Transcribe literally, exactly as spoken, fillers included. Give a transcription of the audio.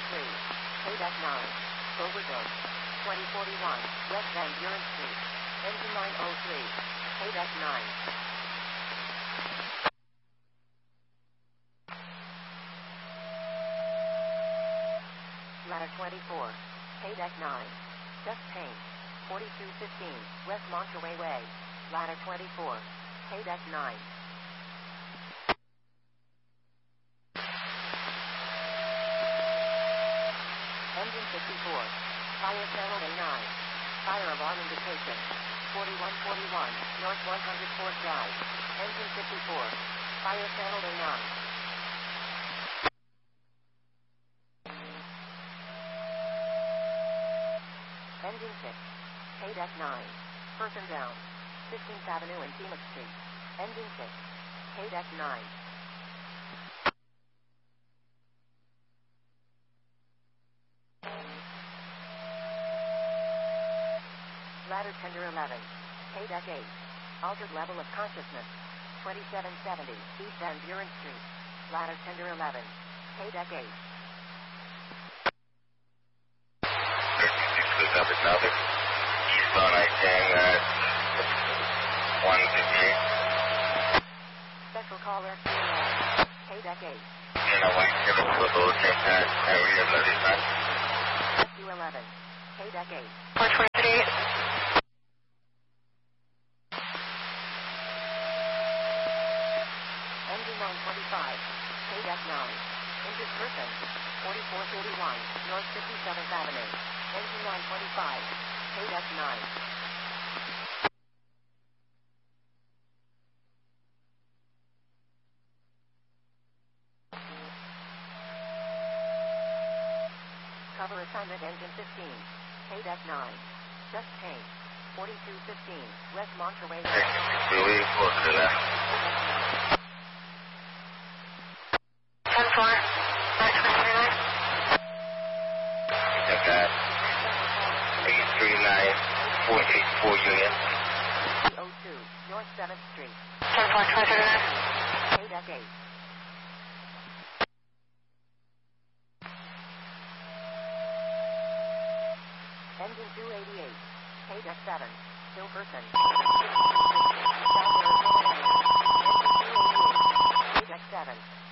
three, Paydeck nine, Overzone, twenty forty-one, West Van Buren Street, engine nine oh three, Paydeck nine. Ladder twenty-four, Paydeck nine, Just Paint, forty-two fifteen, West Monterey Way, Ladder twenty-four, Paydeck nine. Engine fifty-four, Fire Channel A nine, Fire Alarm Indication, forty-one forty-one, North one hundred fourth Drive, Engine fifty-four, Fire Channel A nine. Engine six, Paydeck nine, Person down, fifteenth Avenue and Phoenix Street, Engine six, Paydeck nine. Ladder Tender eleven, Paydeck eight, Altered Level of Consciousness, twenty-seven seventy, East Van Buren Street, Ladder Tender eleven, Paydeck eight. thirty-six, copy, copy. Eastbound I ten, uh, one fifty-eight. Special caller, Paydeck eight. And I want to go to the same time, area eleven nine. Rescue eleven, Paydeck eight. four twenty-three. Engine nine twenty-five, Paydeck nine, Injured Person, forty-four thirty-one, North fifty-seventh Avenue, Engine nine twenty-five, Paydeck nine. Cover assignment Engine fifteen, Paydeck nine, Just Paint, forty-two fifteen, West Monterey Way. Really close to that. ten four, nine twenty-nine. Check that. eight three nine, four eight four unit. oh two, North seventh Street, ten four, twenty-nine. Paydeck eight. Engine two eighty-eight, Paydeck seven, Still Person, South Arizona, Engine two eighty-eight, Paydeck seven.